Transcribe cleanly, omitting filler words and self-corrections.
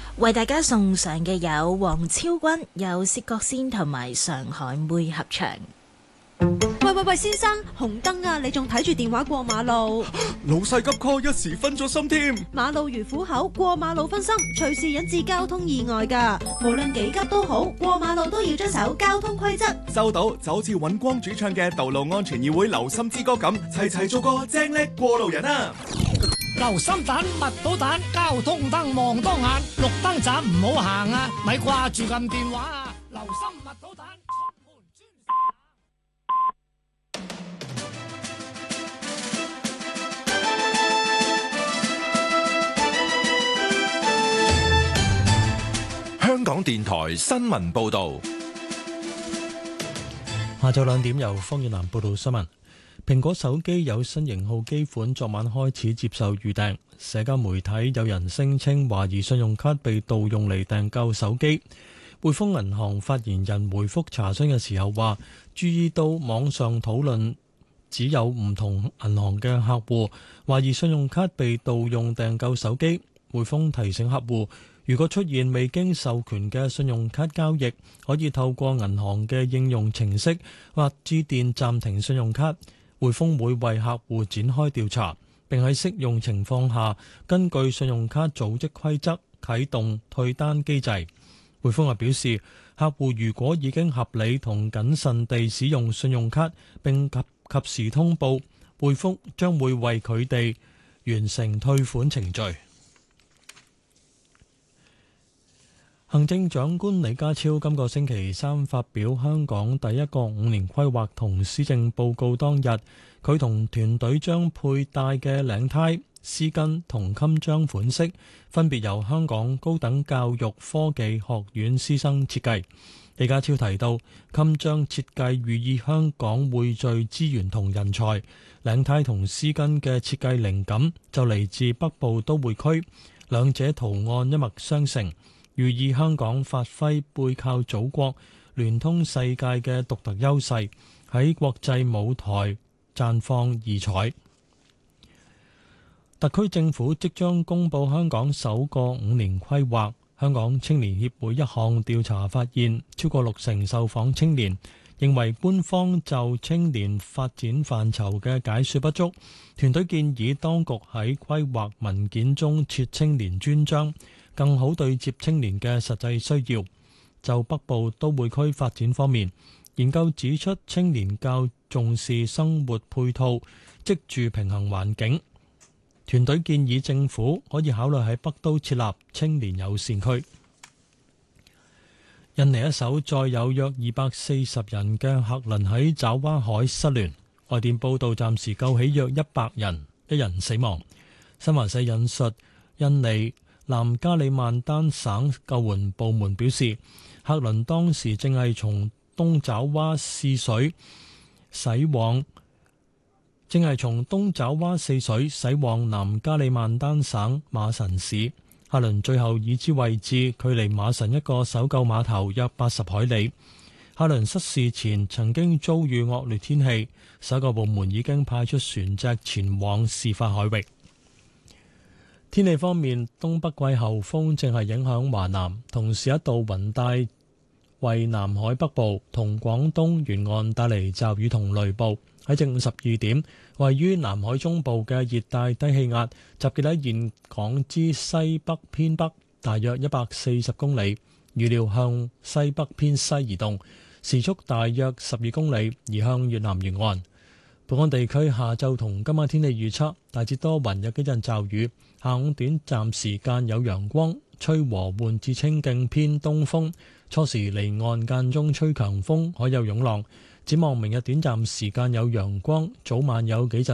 為大家送上嘅有黃超君、有薛覺先同埋上海妹合唱。 喂，先生，紅燈啊！你仲睇住電話過馬路？ 老細急 call，一時分咗心添。 馬路如虎口，過馬路分心，隨時引致交通意外㗎。無論幾急都好，過馬路都要遵守交通規則。 收到，就好似尹光主唱嘅《道路安全議會留心之歌》咁，齊做個正叻過路人啊！ 留心蛋，密到蛋，交通燈望多眼，綠燈站唔好行啊！咪掛住撳電話啊！留心密到蛋。 香港電台新聞報道， 下晝2點由方遠南報道新聞。蘋果手機有新型號機款昨晚開始接受預訂，社交媒體有人聲稱懷疑信用卡被盜用嚟訂購手機。匯豐銀行發言人回覆查詢嘅時候話，注意到網上討論只有唔同銀行嘅客戶懷疑信用卡被盜用訂購手機。匯豐提醒客戶，如果出現未經授權嘅信用卡交易，可以透過銀行嘅應用程式或致電暫停信用卡。匯豐會為客戶展開調查，並喺適用情況下根據信用卡組織規則啟動退單機制。匯豐又表示，客戶如果已經合理同謹慎地使用信用卡並及時通報，匯豐將會為佢哋完成退款程序。行政長官李家超今個星期三發表香港第一個5年規劃同施政報告當日，佢同團隊將佩戴嘅領呔、絲巾同襟章款式，分別由香港高等教育科技學院師生設計。李家超提到，襟章設計寓意香港匯聚資源同人才，領呔同絲巾嘅設計靈感就嚟自北部都會區，兩者圖案一脈相承，寓意香港發揮背靠祖國、聯通世界嘅獨特優勢，喺國際舞台綻放異彩。特區政府即將公布香港首個5年規劃。香港青年協會一項調查發現，超過60%受訪青年認為官方就青年發展範疇嘅解說不足。團隊建議當局喺規劃文件中設青年專章，更好對接青年嘅實際需要。就北部都會區發展方面，研究指出青年較重視生活配套，職住平衡環境。團隊建議政府可以考慮喺北都設立青年友善區。印尼一艘載有約240人嘅客輪喺爪哇海失聯，外電報道暫時救起約100人，1人死亡。新華社引述印尼南加里曼丹省救援部門表示，客輪當時正係從東爪哇試水駛往南加里曼丹省馬臣市。客輪最後已知位置距離馬臣一個搜救碼頭約80海里。客輪失事前曾經遭遇惡劣天氣，搜救部門已經派出船隻前往事發海域。天氣方面，東北季候風正係影響華南，同時一道雲帶為南海北部同廣東沿岸帶嚟驟雨同雷暴。喺正午12點，位於南海中部嘅熱帶低氣壓集結喺現港之西北偏北大約140公里，預料向西北偏西移動，時速大約12公里，移向越南沿岸。本港地區下晝同今晚天氣預測，大致多雲，有幾陣驟雨，下午短暫時間有陽光，吹和緩至清勁偏東風，初時離岸間中吹強風，海有湧浪。展望明日短暫時間有陽光，早晚有幾陣